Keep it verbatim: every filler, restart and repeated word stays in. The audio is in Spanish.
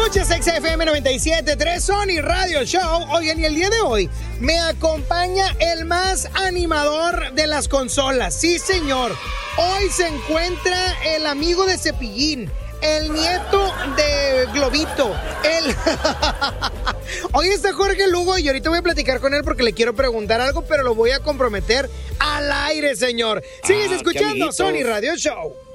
Escuchas X F M noventa y siete punto tres Sony Radio Show. Oigan, y el día de hoy me acompaña el más animador de las consolas. Sí, señor. Hoy se encuentra el amigo de Cepillín, el nieto de Globito, el... Hoy está Jorge Lugo y ahorita voy a platicar con él porque le quiero preguntar algo, pero lo voy a comprometer al aire, señor. Sigues Ah, escuchando Sony Radio Show.